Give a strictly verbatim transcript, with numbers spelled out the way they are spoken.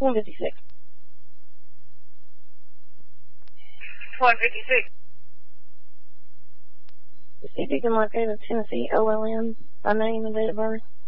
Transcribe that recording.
one fifty-six. one fifty-six. See if you can locate a Tennessee O L M by name and date of birth.